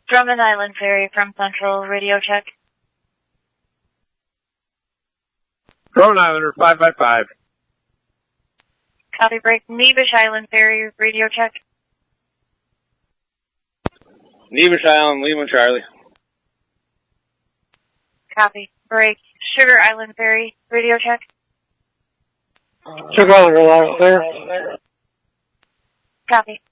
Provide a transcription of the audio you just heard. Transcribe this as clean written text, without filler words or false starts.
Drummond Island Ferry from Central, radio check. Drummond Islander 555. Copy break. Nevis Island Ferry, radio check. Nevis Island, Lima Charlie. Copy break. Sugar Island Ferry, radio check. Sugar Island, clear. Copy.